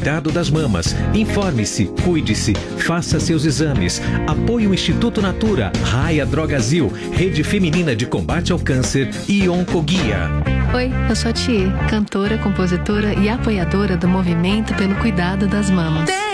cuidado das mamas. Informe-se, cuide-se, faça seus exames. Apoie o Instituto Natura, Raia Drogazil, Rede Feminina de Combate ao Câncer e Oncoguia. Oi, eu sou a Thier, cantora, compositora e apoiadora do movimento pelo cuidado das mamas.